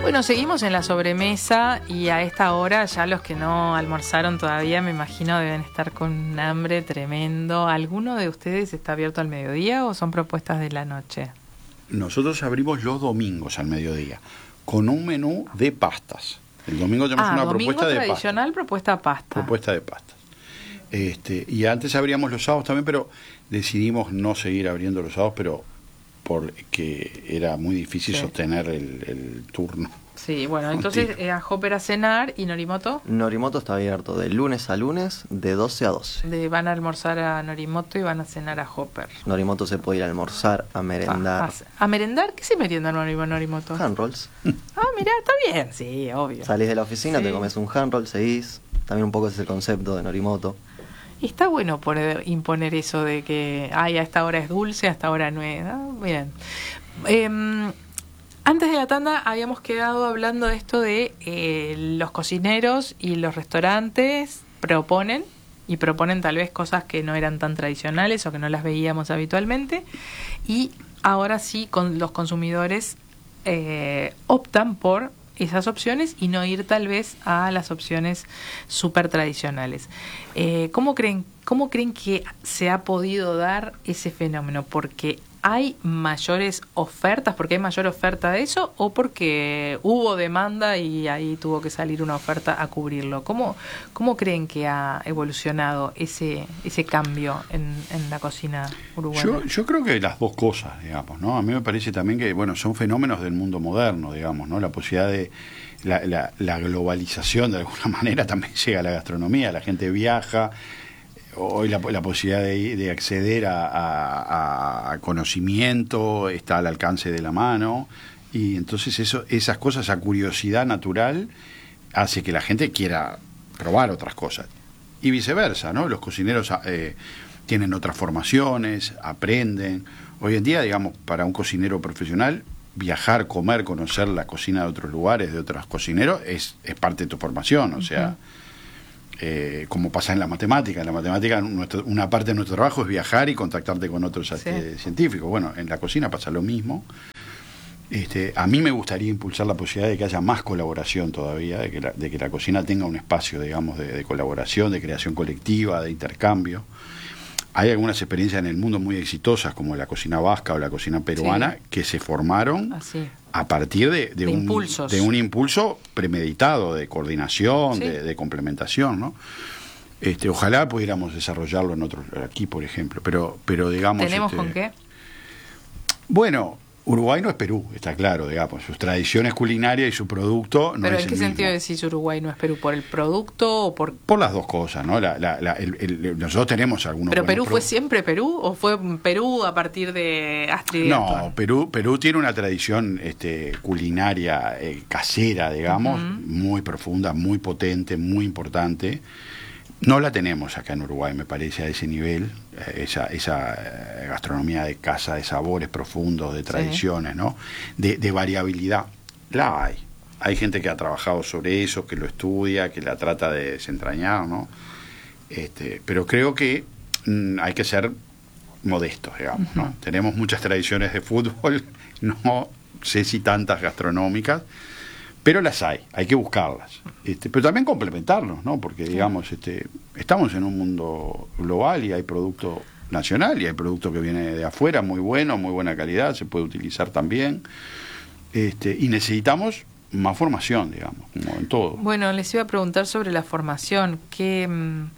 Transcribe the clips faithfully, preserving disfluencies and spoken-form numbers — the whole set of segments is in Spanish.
Bueno, seguimos en la sobremesa y a esta hora ya los que no almorzaron todavía, me imagino, deben estar con un hambre tremendo. ¿Alguno de ustedes está abierto al mediodía o son propuestas de la noche? Nosotros abrimos los domingos al mediodía con un menú de pastas. El domingo tenemos ah, una domingo propuesta de tradicional, pastas. propuesta pasta. Propuesta de pastas. Este, y antes abríamos los sábados también, pero decidimos no seguir abriendo los sábados, pero porque era muy difícil sí. sostener el, el turno. Sí, bueno, entonces eh, a Hopper a cenar. ¿Y Norimoto? Norimoto está abierto de lunes a lunes, de doce a doce. De, van a almorzar a Norimoto y van a cenar a Hopper. Norimoto se puede ir a almorzar, a merendar. Ah, a, ¿A merendar? ¿Qué se merienda Norimoto? Hand rolls. Ah, mirá, está bien. Sí, obvio. Salís de la oficina, sí. te comes un hand roll, seguís. También un poco ese es el concepto de Norimoto. Y está bueno poder imponer eso de que, ay, a esta hora es dulce, a esta hora no es. Ah, bien. Eh, Antes de la tanda habíamos quedado hablando de esto de eh, los cocineros y los restaurantes proponen, y proponen tal vez cosas que no eran tan tradicionales o que no las veíamos habitualmente, y ahora sí con los consumidores eh, optan por esas opciones y no ir tal vez a las opciones súper tradicionales. Eh, ¿cómo creen, cómo creen que se ha podido dar ese fenómeno? Porque ¿hay mayores ofertas? ¿Porque hay mayor oferta de eso? ¿O porque hubo demanda y ahí tuvo que salir una oferta a cubrirlo? ¿Cómo, cómo creen que ha evolucionado ese ese cambio en, en la cocina uruguaya? Yo, yo creo que las dos cosas, digamos, ¿no? A mí me parece también que, bueno, son fenómenos del mundo moderno, digamos, ¿no? La posibilidad de... La, la, la globalización, de alguna manera, también llega a la gastronomía. La gente viaja... Hoy la, la posibilidad de, de acceder a, a, a conocimiento está al alcance de la mano, y entonces eso, esas cosas, esa curiosidad natural hace que la gente quiera probar otras cosas, y viceversa, ¿no? Los cocineros eh, tienen otras formaciones, aprenden. Hoy en día, digamos, para un cocinero profesional, viajar, comer, conocer la cocina de otros lugares, de otros cocineros, es, es parte de tu formación, o sea... Uh-huh. Eh, como pasa en la matemática. En la matemática nuestro, una parte de nuestro trabajo es viajar y contactarte con otros sí. eh, científicos. Bueno, en la cocina pasa lo mismo. Este, a mí me gustaría impulsar la posibilidad de que haya más colaboración todavía, de que la, de que la cocina tenga un espacio, digamos, de, de colaboración, de creación colectiva, de intercambio. Hay algunas experiencias en el mundo muy exitosas, como la cocina vasca o la cocina peruana, sí. que se formaron Así. a partir de, de, de, un, impulsos. de un impulso premeditado, de coordinación, sí. de, de complementación, ¿no? Este, ojalá pudiéramos desarrollarlo en otros, aquí por ejemplo, pero, pero digamos... ¿Tenemos este, con qué? Bueno... Uruguay no es Perú, está claro, digamos, sus tradiciones culinarias y su producto no ¿Pero es en qué el sentido mismo. decís Uruguay no es Perú? ¿Por el producto o por...? Por las dos cosas, ¿no? La, la, la, el, el, nosotros tenemos algunos... ¿Pero Perú pro... fue siempre Perú o fue Perú a partir de Astrid? No, Perú, Perú tiene una tradición este, culinaria eh, casera, digamos, uh-huh. muy profunda, muy potente, muy importante. No la tenemos acá en Uruguay, me parece, a ese nivel, esa, esa gastronomía de casa, de sabores profundos, de tradiciones, sí. ¿no? De, de variabilidad. La hay. Hay gente que ha trabajado sobre eso, que lo estudia, que la trata de desentrañar, ¿no? Este, pero creo que mmm, hay que ser modestos, digamos, uh-huh. ¿no? Tenemos muchas tradiciones de fútbol, no sé si tantas gastronómicas, pero las hay, hay que buscarlas, este, pero también complementarlos, ¿no? Porque digamos, este, estamos en un mundo global y hay producto nacional y hay producto que viene de afuera, muy bueno, muy buena calidad, se puede utilizar también, este, y necesitamos más formación, digamos, como en todo. Bueno, les iba a preguntar sobre la formación, ¿qué,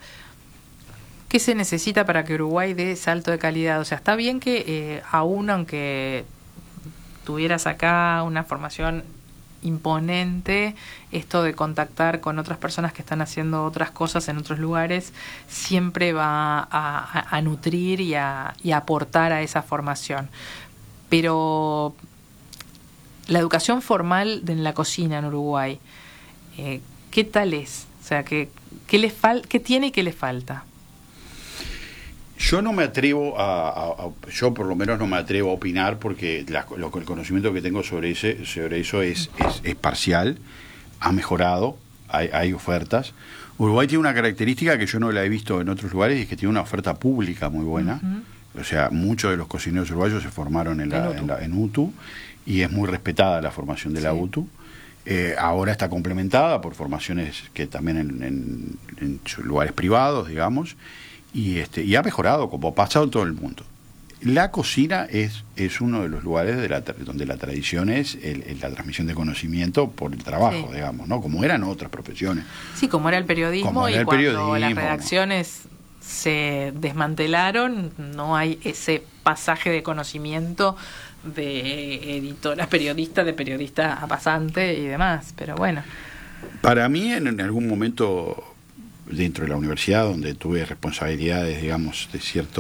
qué se necesita para que Uruguay dé salto de calidad? O sea, está bien que eh, aún aunque tuvieras acá una formación imponente, esto de contactar con otras personas que están haciendo otras cosas en otros lugares siempre va a, a, a nutrir y a, y a aportar a esa formación, pero la educación formal en la cocina en Uruguay, eh, ¿qué tal es? O sea, ¿qué, qué, le fal- qué tiene y qué le falta? Yo no me atrevo a, a, a, yo por lo menos no me atrevo a opinar porque la, lo, el conocimiento que tengo sobre ese, sobre eso es, es, es parcial, ha mejorado, hay, hay ofertas. Uruguay tiene una característica que yo no la he visto en otros lugares y es que tiene una oferta pública muy buena. Uh-huh. O sea, muchos de los cocineros uruguayos se formaron en, la, en, la, en U T U y es muy respetada la formación de la sí. U T U. Eh, ahora está complementada por formaciones que también en, en, en lugares privados, digamos, y este y ha mejorado como ha pasado en todo el mundo. La cocina es es uno de los lugares de la, donde la tradición es el, el, la transmisión de conocimiento por el trabajo, sí. digamos, ¿no? Como eran otras profesiones. Sí, como era el periodismo, como y el cuando periodismo, las redacciones se desmantelaron, no hay ese pasaje de conocimiento de editoras periodistas, de periodista a pasante y demás, pero bueno. Para mí, en, en algún momento, dentro de la universidad, donde tuve responsabilidades, digamos, de cierta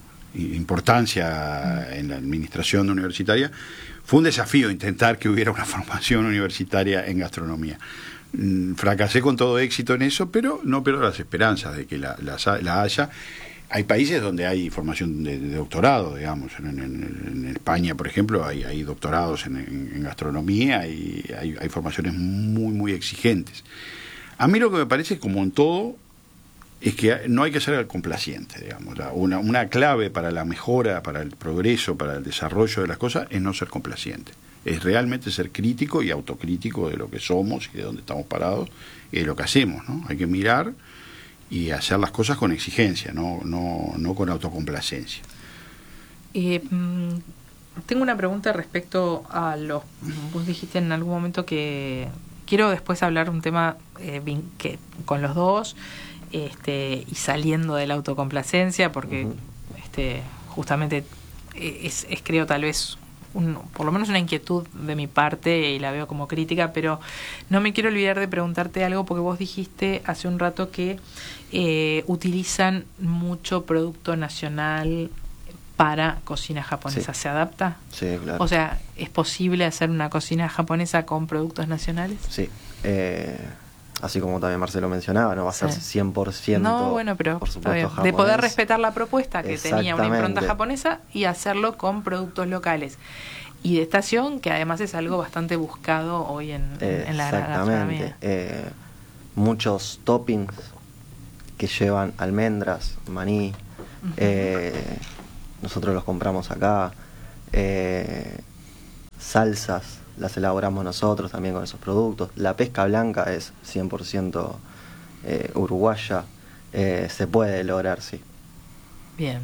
importancia en la administración universitaria, fue un desafío intentar que hubiera una formación universitaria en gastronomía. Mm, fracasé con todo éxito en eso, pero no pierdo las esperanzas de que la, la, la haya. Hay países donde hay formación de, de doctorado, digamos. En, en, en España, por ejemplo, hay, hay doctorados en, en, en gastronomía y hay, hay formaciones muy, muy exigentes. A mí lo que me parece, como en todo, es que no hay que ser complaciente, digamos. Una, una clave para la mejora, para el progreso, para el desarrollo de las cosas, es no ser complaciente. Es realmente ser crítico y autocrítico de lo que somos y de dónde estamos parados y de lo que hacemos, ¿no? Hay que mirar y hacer las cosas con exigencia, no no no con autocomplacencia. Eh, tengo una pregunta respecto a los... Vos dijiste en algún momento que... Quiero después hablar un tema eh, que con los dos este, y saliendo de la autocomplacencia, porque uh-huh. este, justamente es, es creo tal vez... Un, por lo menos una inquietud de mi parte y la veo como crítica, pero no me quiero olvidar de preguntarte algo, porque vos dijiste hace un rato que eh, utilizan mucho producto nacional para cocina japonesa. Sí. ¿Se adapta? Sí, claro. O sea, ¿es posible hacer una cocina japonesa con productos nacionales? Sí. Eh, así como también Marcelo mencionaba, no va a ser sí. cien por ciento, no, bueno, pero por supuesto, japonés. De poder respetar la propuesta que tenía una impronta japonesa y hacerlo con productos locales. Y de estación, que además es algo bastante buscado hoy en, en la gastronomía. Eh, muchos toppings que llevan almendras, maní, uh-huh. eh, nosotros los compramos acá, eh, salsas las elaboramos nosotros también con esos productos. La pesca blanca es cien por ciento eh, uruguaya, eh, se puede lograr, sí. Bien.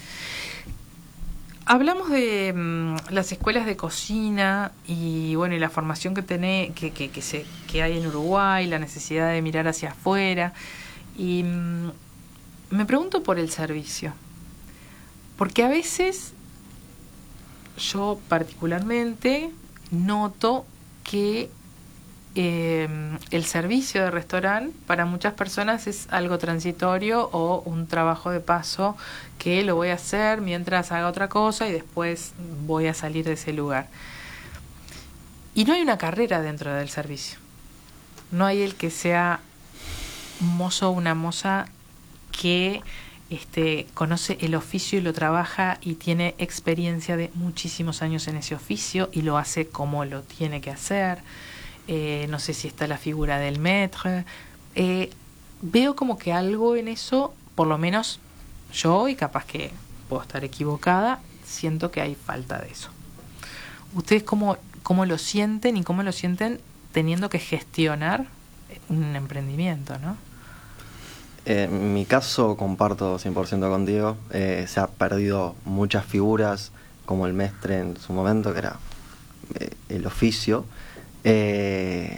Hablamos de mmm, las escuelas de cocina y bueno, y la formación que tiene, que, que, que, se, que hay en Uruguay, la necesidad de mirar hacia afuera, y mmm, me pregunto por el servicio, porque a veces yo particularmente noto que eh, el servicio de restaurante para muchas personas es algo transitorio o un trabajo de paso que lo voy a hacer mientras haga otra cosa y después voy a salir de ese lugar. Y no hay una carrera dentro del servicio. No hay el que sea un mozo o una moza que este, conoce el oficio y lo trabaja y tiene experiencia de muchísimos años en ese oficio y lo hace como lo tiene que hacer. Eh, no sé si está la figura del maître. Eh, veo como que algo en eso, por lo menos yo, y capaz que puedo estar equivocada, siento que hay falta de eso. ¿Ustedes cómo, cómo lo sienten y cómo lo sienten teniendo que gestionar un emprendimiento, no? Eh, en mi caso comparto cien por ciento contigo. Eh, se ha perdido muchas figuras, como el maître en su momento, que era eh, el oficio. Eh,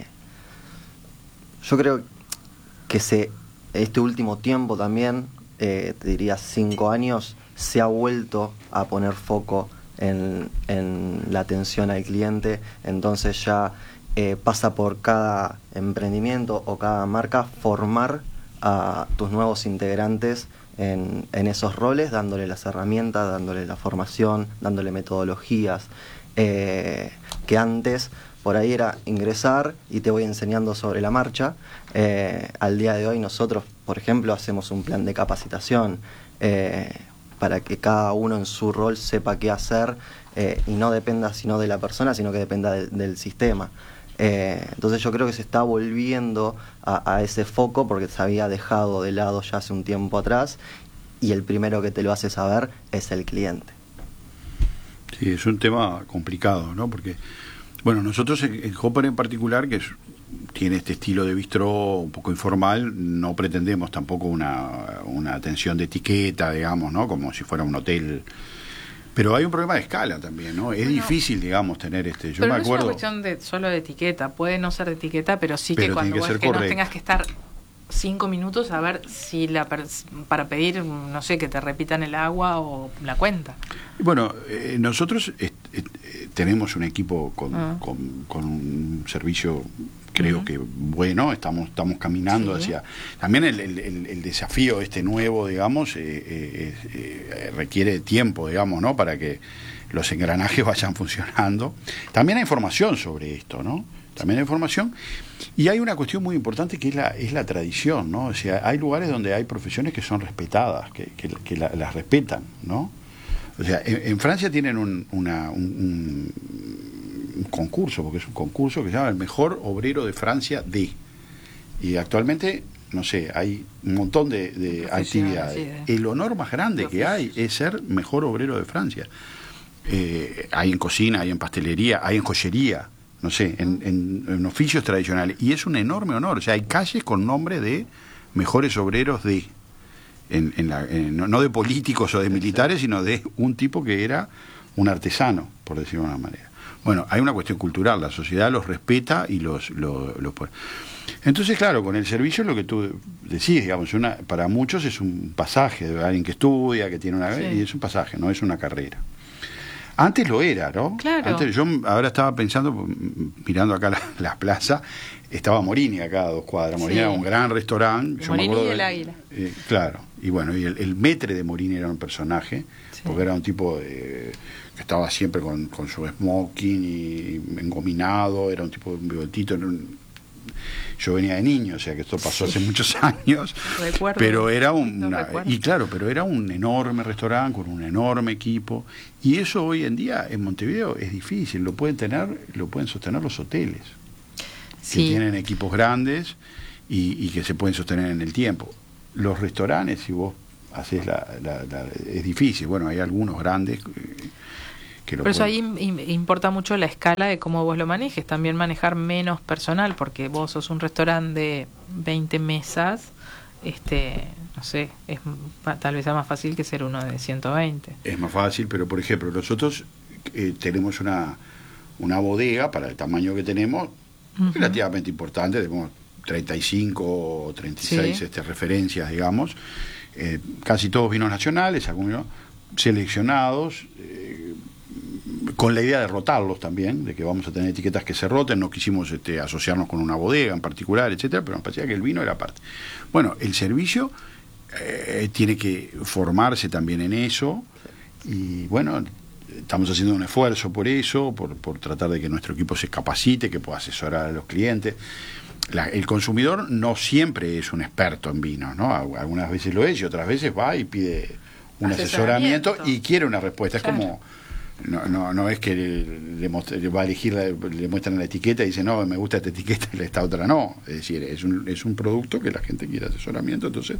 yo creo que se, este último tiempo también, eh, te diría cinco años, se ha vuelto a poner foco en, en la atención al cliente. Entonces ya eh, pasa por cada emprendimiento o cada marca formar a tus nuevos integrantes en, en esos roles, dándole las herramientas, dándole la formación, dándole metodologías, eh, que antes por ahí era ingresar y te voy enseñando sobre la marcha. Eh, al día de hoy nosotros, por ejemplo, hacemos un plan de capacitación eh, para que cada uno en su rol sepa qué hacer eh, y no dependa sino de la persona, sino que dependa de, del sistema. Eh, entonces yo creo que se está volviendo a, a ese foco porque se había dejado de lado ya hace un tiempo atrás y el primero que te lo hace saber es el cliente. Sí, es un tema complicado, ¿no? Porque Bueno, nosotros en, en Hopper en particular, que es, tiene este estilo de bistró un poco informal, no pretendemos tampoco una, una atención de etiqueta, digamos, ¿no? Como si fuera un hotel. Pero hay un problema de escala también, ¿no? Es bueno, difícil, digamos, tener este... Yo pero me no acuerdo... es una cuestión de, solo de etiqueta, puede no ser de etiqueta, pero sí pero que cuando que vos que no tengas que estar cinco minutos a ver si la para pedir, no sé, que te repitan el agua o la cuenta. Bueno, eh, nosotros eh, eh, tenemos un equipo con, uh-huh. con, con un servicio, creo uh-huh. que bueno, estamos estamos caminando sí. hacia... También el, el, el desafío este nuevo, digamos, eh, eh, eh, requiere tiempo, digamos, ¿no? Para que los engranajes vayan funcionando. También hay información sobre esto, ¿no? También hay información. Y hay una cuestión muy importante que es la, es la tradición, ¿no? O sea, hay lugares donde hay profesiones que son respetadas, que, que, que la, las respetan, ¿no? O sea, en, en Francia tienen un, una, un, un concurso, porque es un concurso que se llama el mejor obrero de Francia de. Y actualmente, no sé, hay un montón de, de actividades. Sí, de... El honor más grande que hay es ser mejor obrero de Francia. Eh, hay en cocina, hay en pastelería, hay en joyería, no sé, en, en, en oficios tradicionales. Y es un enorme honor. O sea, hay calles con nombre de mejores obreros de... En, en la, en, no de políticos o de militares, sino de un tipo que era un artesano, por decirlo de una manera. Bueno, hay una cuestión cultural, la sociedad los respeta y los... los, los Entonces, claro, con el servicio lo que tú decís, digamos, una, para muchos es un pasaje de alguien que estudia, que tiene una... Sí. Y es un pasaje, no es una carrera. Antes lo era, ¿no? Claro. Antes, yo ahora estaba pensando, mirando acá la, la plaza, estaba Morini acá a dos cuadras. Morini sí. era un gran restaurante. Yo Morini me acuerdo y el de, Águila. Eh, claro, y bueno, y el, el maître de Morini era un personaje, sí. porque era un tipo de, que estaba siempre con, con su smoking y engominado, era un tipo de un bigotito, era un, yo venía de niño, o sea que esto pasó sí. hace muchos años. Recuerdo, pero era un no una, y claro, pero era un enorme restaurante con un enorme equipo, y eso hoy en día en Montevideo es difícil, lo pueden tener, lo pueden sostener los hoteles, sí. que tienen equipos grandes y, y que se pueden sostener en el tiempo. Los restaurantes, si vos haces la, la, la es difícil, bueno, hay algunos grandes que lo Por eso pueden... ahí importa mucho la escala de cómo vos lo manejes, también manejar menos personal, porque vos sos un restaurante de veinte mesas, este, no sé, es tal vez sea más fácil que ser uno de ciento veinte. Es más fácil, pero por ejemplo, nosotros eh, tenemos una, una bodega para el tamaño que tenemos, uh-huh. relativamente importante, tenemos treinta y cinco o treinta y seis sí. este, referencias, digamos, eh, casi todos vinos nacionales, algunos seleccionados, eh, con la idea de rotarlos también, de que vamos a tener etiquetas que se roten. No quisimos este, asociarnos con una bodega en particular, etcétera, pero nos parecía que el vino era parte. Bueno, el servicio eh, tiene que formarse también en eso, y bueno, estamos haciendo un esfuerzo por eso, por, por tratar de que nuestro equipo se capacite, que pueda asesorar a los clientes. La, el consumidor no siempre es un experto en vinos, ¿no? Algunas veces lo es y otras veces va y pide un asesoramiento, asesoramiento y quiere una respuesta. Claro. Es como, no, no, no es que le, le, le va a elegir, la, le muestran la etiqueta y dice, no, me gusta esta etiqueta y esta otra no. Es decir, es un, es un producto que la gente quiere asesoramiento, entonces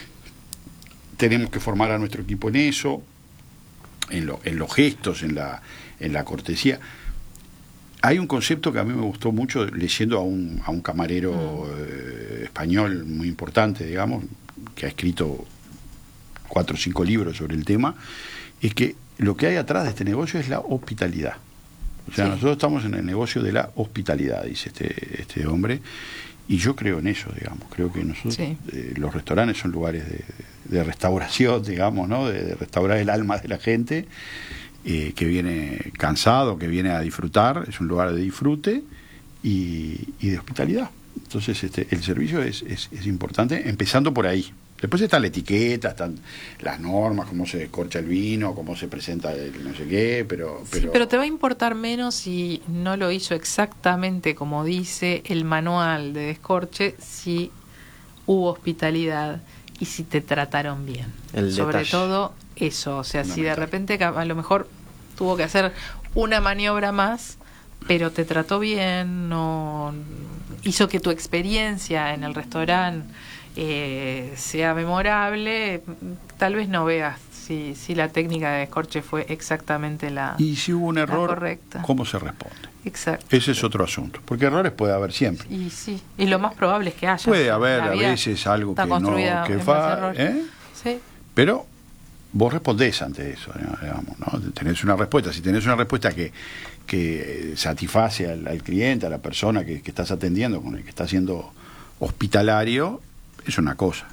tenemos que formar a nuestro equipo en eso, en, lo, en los gestos, en la, en la cortesía. Hay un concepto que a mí me gustó mucho leyendo a un, a un camarero mm. eh, español muy importante, digamos, que ha escrito cuatro o cinco libros sobre el tema, es que lo que hay atrás de este negocio es la hospitalidad. O sea, sí. nosotros estamos en el negocio de la hospitalidad, dice este, este hombre, y yo creo en eso, digamos. Creo que nosotros, sí. eh, los restaurantes son lugares de, de restauración, digamos, ¿no? De, de restaurar el alma de la gente. Eh, que viene cansado, que viene a disfrutar, es un lugar de disfrute y, y de hospitalidad. Entonces este, el servicio es, es, es importante, empezando por ahí. Después está la etiqueta, están las normas, cómo se descorcha el vino, cómo se presenta el no sé qué, pero... pero... Sí, pero te va a importar menos si no lo hizo exactamente como dice el manual de descorche, si hubo hospitalidad y si te trataron bien. El Sobre detalle. todo... Eso, o sea, no si de repente a lo mejor tuvo que hacer una maniobra más, pero te trató bien, no hizo que tu experiencia en el restaurante eh, sea memorable, tal vez no veas si, si la técnica de descorche fue exactamente la Y si hubo un error, correcta. ¿cómo se responde? Exacto. Ese es otro asunto, porque errores puede haber siempre. Y sí, y lo más probable es que haya. Puede haber La a vida veces algo está que no construida que en base a fa, errores. ¿eh? Sí. Pero vos respondés ante eso, digamos, ¿no? Tenés una respuesta. Si tenés una respuesta que, que satisface al, al cliente, a la persona que, que estás atendiendo, con el que estás siendo hospitalario, es una cosa.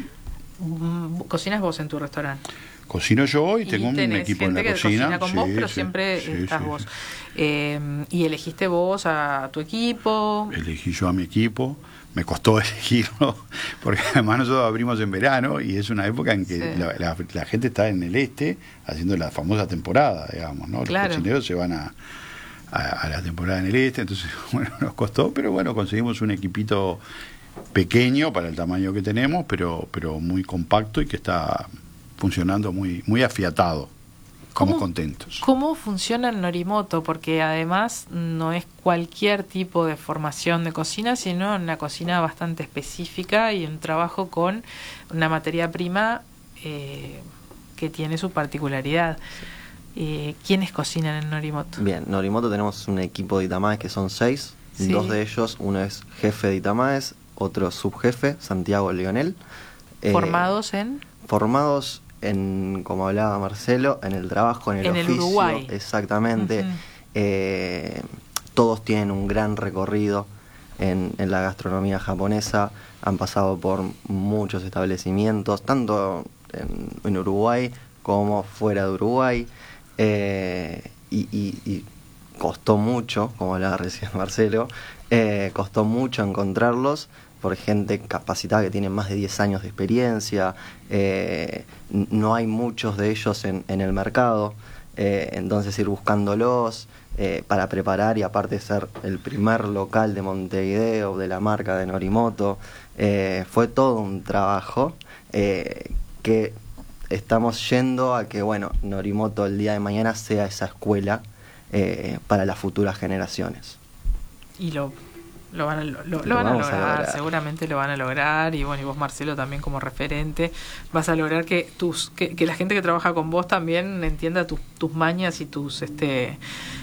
Mm, ¿Cocinas vos en tu restaurante? Cocino yo y, Y tengo un tenés equipo en la gente que cocina. cocina con sí, vos, pero sí, siempre sí, estás sí, vos. sí. Eh, y elegiste vos a tu equipo. Elegí yo a mi equipo. Me costó elegirlo, porque además nosotros abrimos en verano y es una época en que Sí. la, la, la gente está en el este haciendo la famosa temporada, digamos, ¿no? Claro. Los cocineros se van a, a, a la temporada en el este, entonces, bueno, nos costó, pero bueno, conseguimos un equipito pequeño para el tamaño que tenemos, pero, pero muy compacto y que está funcionando muy, muy afiatado. Estamos ¿Cómo, contentos. ¿Cómo funciona el Norimoto? Porque además no es cualquier tipo de formación de cocina, sino una cocina bastante específica y un trabajo con una materia prima eh, que tiene su particularidad. Eh, ¿Quiénes cocinan en Norimoto? Bien, Norimoto tenemos un equipo de Itamaes que son seis. Sí. Dos de ellos, uno es jefe de Itamaes, otro subjefe, Santiago Leonel. Eh, ¿Formados en? Formados en, como hablaba Marcelo, en el trabajo, en el En el oficio. Uruguay. Exactamente. Ujú. Eh, todos tienen un gran recorrido en, en la gastronomía japonesa. Han pasado por muchos establecimientos, tanto en, en Uruguay como fuera de Uruguay. Eh, y, y, y costó mucho, como hablaba recién Marcelo, eh, costó mucho encontrarlos por gente capacitada que tiene más de diez años de experiencia. Eh, no hay muchos de ellos en, en el mercado, eh, entonces ir buscándolos eh, para preparar, y aparte ser el primer local de Montevideo de la marca de Norimoto, eh, fue todo un trabajo eh, que estamos yendo a que, bueno, Norimoto el día de mañana sea esa escuela eh, para las futuras generaciones. Y lo, lo van a, lo, lo Lo van a vamos a lograr, lograr. seguramente lo van a lograr. Y bueno, y vos, Marcelo, también como referente, vas a lograr que tus que, que la gente que trabaja con vos también entienda tus, tus mañas y tus este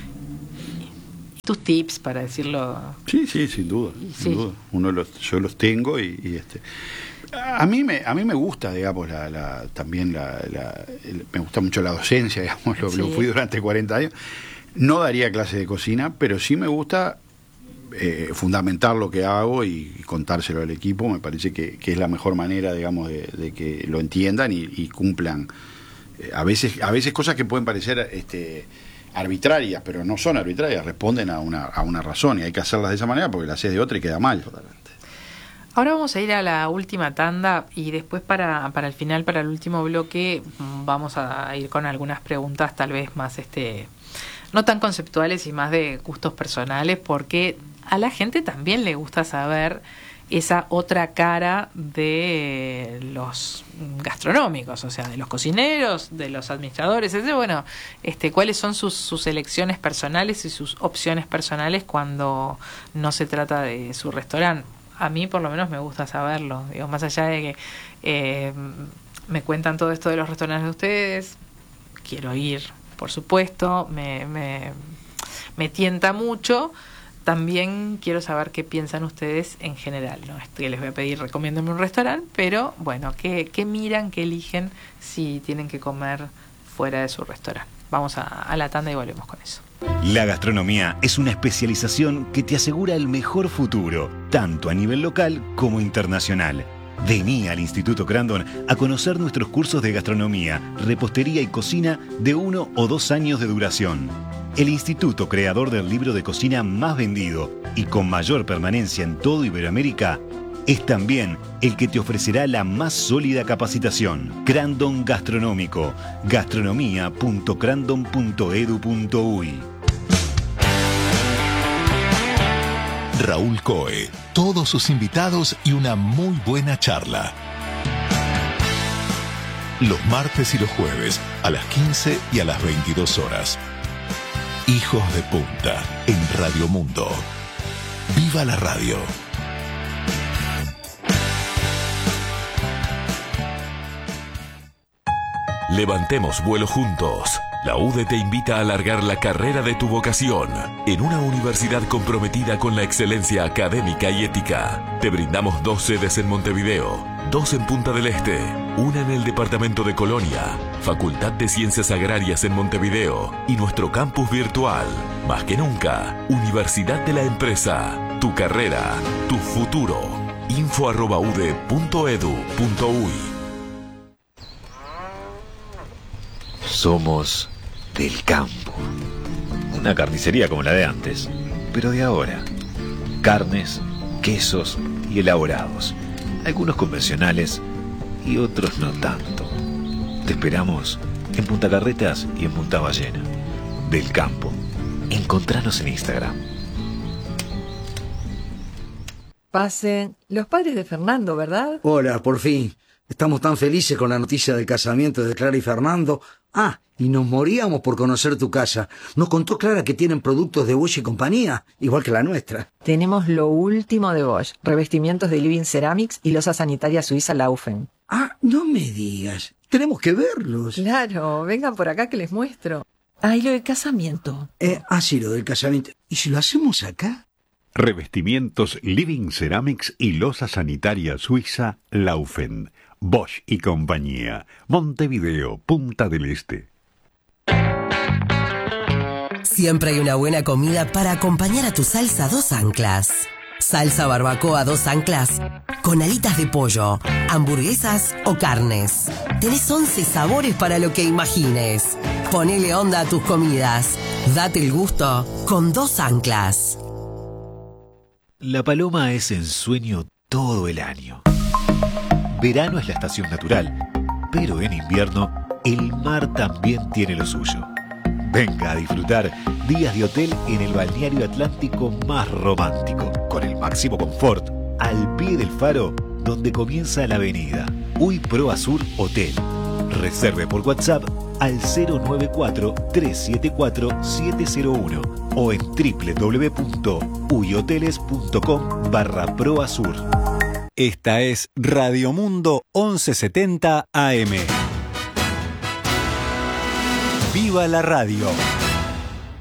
tus tips, para decirlo. Sí, sí, sin duda, Sí. sin duda. Uno los, yo los tengo y, y este a mí me a mí me gusta, digamos, la, la también la, la el- me gusta mucho la docencia, digamos, lo, Sí. lo fui durante cuarenta años. No daría clase de cocina, pero sí me gusta eh, fundamentar lo que hago y, y contárselo al equipo. Me parece que, que es la mejor manera, digamos, de, de que lo entiendan y, y cumplan. Eh, a veces a veces cosas que pueden parecer este arbitrarias, pero no son arbitrarias, responden a una, a una razón, y hay que hacerlas de esa manera porque las haces de otra y queda mal. Totalmente. Ahora vamos a ir a la última tanda y después para, para el final, para el último bloque, mm, vamos a ir con algunas preguntas tal vez más, este, no tan conceptuales y más de gustos personales, porque a la gente también le gusta saber esa otra cara de los gastronómicos, o sea, de los cocineros, de los administradores, etcétera. Bueno, este, cuáles son sus, sus elecciones personales y sus opciones personales cuando no se trata de su restaurante. A mí por lo menos me gusta saberlo, digo, más allá de que eh, me cuentan todo esto de los restaurantes de ustedes, quiero ir, por supuesto, me, me, me tienta mucho. También quiero saber qué piensan ustedes en general, ¿no? Esto que les voy a pedir, recomiéndenme un restaurante, pero bueno, ¿qué, qué miran, qué eligen si tienen que comer fuera de su restaurante? Vamos a, a la tanda y volvemos con eso. La gastronomía es una especialización que te asegura el mejor futuro, tanto a nivel local como internacional. Vení al Instituto Crandon a conocer nuestros cursos de gastronomía, repostería y cocina de uno o dos años de duración. El instituto, creador del libro de cocina más vendido y con mayor permanencia en todo Iberoamérica, es también el que te ofrecerá la más sólida capacitación. Crandon Gastronómico, gastronomía punto crandon punto edu punto uy. Raúl Coe, todos sus invitados y una muy buena charla. Los martes y los jueves a las quince y a las veintidós horas. Hijos de Punta en Radio Mundo. ¡Viva la radio! Levantemos vuelo juntos. La U D E te invita a alargar la carrera de tu vocación en una universidad comprometida con la excelencia académica y ética. Te brindamos dos sedes en Montevideo, dos en Punta del Este, una en el departamento de Colonia, Facultad de Ciencias Agrarias en Montevideo y nuestro campus virtual. Más que nunca, Universidad de la Empresa. Tu carrera, tu futuro. info arroba ude punto edu punto uy. Somos del campo. Una carnicería como la de antes, pero de ahora. Carnes, quesos y elaborados. Algunos convencionales y otros no tanto. Te esperamos en Punta Carretas y en Punta Ballena. Del campo. Encontranos en Instagram. Pasen. Los padres de Fernando, ¿verdad? Hola, por fin. Estamos tan felices con la noticia del casamiento de Clara y Fernando. Ah, y nos moríamos por conocer tu casa. Nos contó Clara que tienen productos de Bosch y compañía, igual que la nuestra. Tenemos lo último de Bosch, revestimientos de Living Ceramics y losa sanitaria suiza Laufen. Ah, no me digas. Tenemos que verlos. Claro, vengan por acá que les muestro. Ah, y lo del casamiento. Eh, ah, sí, lo del casamiento. ¿Y si lo hacemos acá? Revestimientos Living Ceramics y losa sanitaria suiza Laufen. Bosch y compañía. Montevideo, Punta del Este. Siempre hay una buena comida para acompañar a tu salsa dos anclas. Salsa barbacoa dos anclas con alitas de pollo, hamburguesas o carnes. Tenés once sabores para lo que imagines. Ponele onda a tus comidas. Date el gusto con dos anclas. La Paloma es ensueño todo el año. Verano es la estación natural, pero en invierno el mar también tiene lo suyo. Venga a disfrutar días de hotel en el balneario atlántico más romántico, con el máximo confort, al pie del faro donde comienza la avenida. Uy Pro Azur Hotel. Reserve por WhatsApp al cero nueve cuatro, tres siete cuatro, siete cero uno o en w w w punto uyhoteles punto com barra proazur. Esta es Radio Mundo once setenta A M. ¡Viva la radio!